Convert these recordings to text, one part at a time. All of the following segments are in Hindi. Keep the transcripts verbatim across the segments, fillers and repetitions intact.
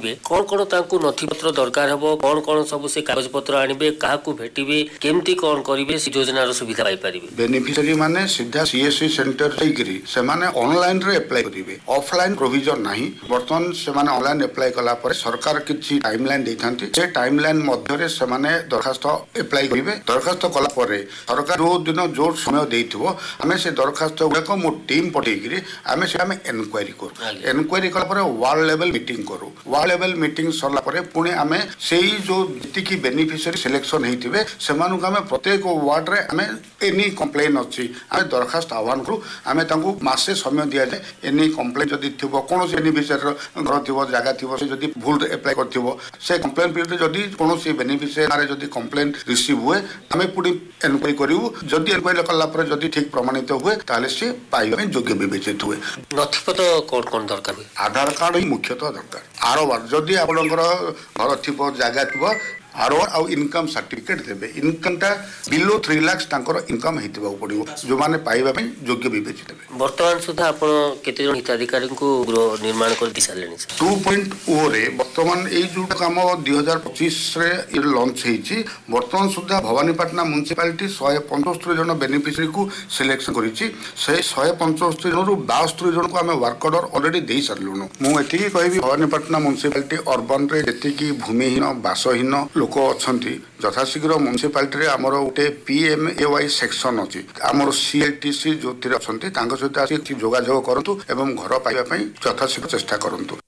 पाइबे कौन कौन तांकु नथिपत्र दरकार हबो कौन कौन सब से कागज पत्र आनिबे काहाकू भेटिबे केमती कौन करिवे से योजनार सुविधा पाई परिबे। बेनिफिशियरी माने सीधा सीएससी सेंटर जाइकरी से माने ऑनलाइन रे अप्लाई करिवे ऑफलाइन प्रोविजन नाही वर्तमान से माने ऑनलाइन अप्लाई कला पर सरकार किछि टाइमलाइन देथांती से टाइमलाइन मध्य रे से माने दरखास्त अप्लाई करिवे दरखास्त कला पर सरकार जो दिन जो समय देइथिबो हमें से दरखास्त को मो टीम पठेकरी हमें से हमें एनक्वायरी करू एनक्वायरी कला पर वार्ड लेवल मीटिंग करू वार्ड लेवल मीटिंग सरला पर पुणे हमें सेही जो जति बेनिफिशियरी सिलेक्शन हेतिबे सेमानु हमें प्रत्येक वार्ड रे हमें एनी कंप्लेन अछि हमें दरखास्त आह्वान करू हमें तांको मासे समय दिया जाए एनी कंप्लेन जदि थिबो कोनो से बेनिफिशियरी घर थिबो जागा थिबो से जदि भूल अप्लाई करथिबो से कंप्लेन पीरियड जदि कोनो से बेनिफिशियरी रे जदि कंप्लेन रिसीव हुए हमें पुडी एनक्वायरी करिवु जदि एनक्वायरी कला पर जदि ठीक प्रमाणित हुए ताले से पाइबा में योग्य विवेचित हुए। नथिपत्र कौन कौन दरकार हुए आधार कार्ड ही मुख्यतः दरकार आरो बार जदि आपनकर घर थिबो जागा थिबो आरो आउ इनकम सर्टिफिकेट देबे इनकम टा बिलो थ्री लाख तांकर इनकम हेतिबा पड़िबो जो माने पाइबा में योग्य विवेचित हेबे। वर्तमान सुधा आपण केते जन हिताधिकारी को गृह निर्माण कर दिसालेनी टू पॉइंट ओ रे वर्तमान ए जो काम दो हज़ार पच्चीस रे लॉन्च हेछि वर्तमान सुधा भवानीपाटना म्युनिसिपालिटी एक सौ पचहत्तर जन बेनिफिशियरी को सिलेक्शन करिछि से एक सौ पचहत्तर जन रु बासठ जन को हमें वर्क ऑर्डर ऑलरेडी देई सरलुनु मु एथि कहबी भवानीपाटना म्युनिसिपालिटी अर्बन रे जति की भूमिहीन बासहीन लोक अछंती यथाशीघ्र म्युनिसिपालिटी रे हमर उटे पीएमएवाई सेक्शन अछि हमर सीएलटीसी जोतिर अछंती तांग सहित आसी जोगाजोग करंतु एवं घर पाइबा पई यथाशीघ्र चेष्टा करंतु।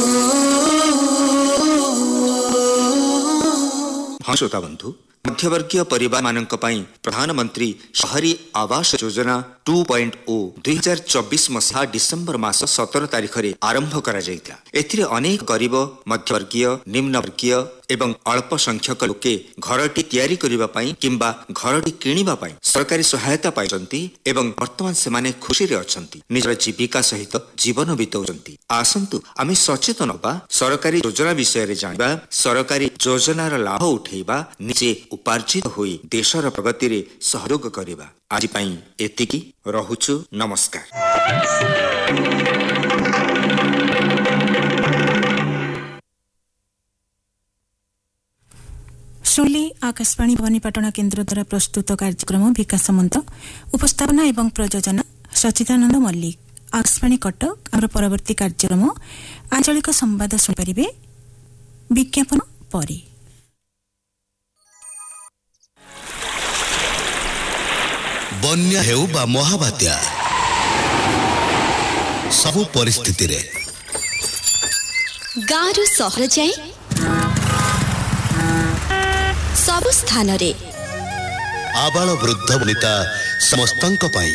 हाँ श्रोता बंधु मध्यवर्गीय परिवार मानक पई प्रधानमंत्री शहरी आवास योजना टू पॉइंट ओ दुई हजार चौबीस मसीहा डिसेम्बर मास सतर तारिख रे आरंभ करा जायता एथिरे अनेक गरीब मध्यवर्गीय निम्नवर्गीय एवं अल्प संख्यक लोके घरटी तैयारी करिबा पई किंबा घरटी किनिबा पई सरकारी सहायता पाइछंती एवं वर्तमान से माने खुशी रे अछंती निजर जीविका सहित जीवन बितौछंती। आसंतु आमे सचेतन होबा सरकारी योजना विषय रे जानिबा सरकारी योजनार लाभ उठेबा निजे उपार्जित होई देशर प्रगति रे सहयोग करिबा। आज पई एतिकी रहुछु नमस्कार। शुनली आकाशवाणी भवानीपाटना केन्द्र द्वारा प्रस्तुत कार्यक्रम विकास मंत्र उपस्थापना एवं प्रयोजन सचिदानंद मल्लिक। आकाशवाणी कटक आम परवर्ती कार्यक्रम आंचलिक संवाद शुणिपारे विज्ञापन परे। बन्या हेउ बा महाबात्या सबु परिस्थिति रे गाँव सहर जाए सबु स्थान रे आबाल वृद्ध वनिता समस्तंक पाई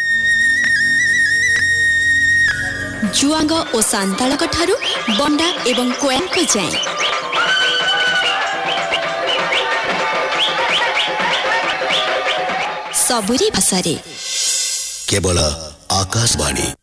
जुआंग ओ सांतालक ठारू बंडा एवं कोयांक जाए सबुरी भाषा रे केवल आकाशवाणी।